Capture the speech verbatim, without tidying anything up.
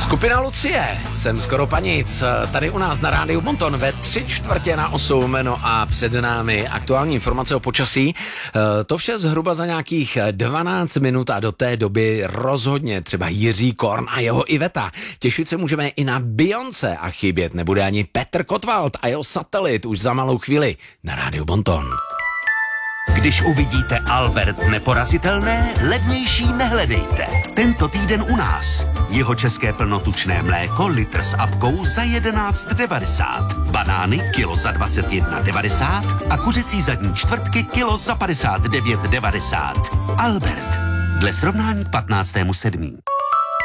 Skupina Lucie, jsem skoro panic, tady u nás na rádiu Bonton ve tři čtvrtě na osm, no a před námi aktuální informace o počasí. To vše zhruba za nějakých dvanáct minut a do té doby rozhodně třeba Jiří Korn a jeho Iveta. Těšit se můžeme i na Beyoncé a chybět nebude ani Petr Kotwald a jeho Satelit už za malou chvíli na rádiu Bonton. Když uvidíte Albert neporazitelné, levnější nehledejte. Tento týden u nás. Jeho české plnotučné mléko litr s apkou za jedenáct devadesát. Banány kilo za dvacet jedna devadesát a kuřecí zadní čtvrtky kilo za padesát devět devadesát. Albert. Dle srovnání k patnáctému sedmého